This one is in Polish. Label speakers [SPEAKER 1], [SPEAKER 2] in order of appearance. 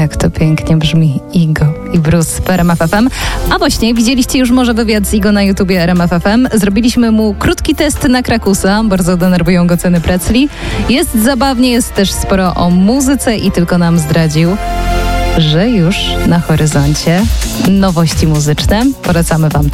[SPEAKER 1] Jak to pięknie brzmi. Igo i Bruce w RMF FM. A właśnie, widzieliście już może wywiad z Igo na YouTubie RMF FM. Zrobiliśmy mu krótki test na Krakusa. Bardzo denerwują go ceny pretzli. Jest zabawnie, jest też sporo o muzyce i tylko nam zdradził, że już na horyzoncie nowości muzyczne. Polecamy wam też.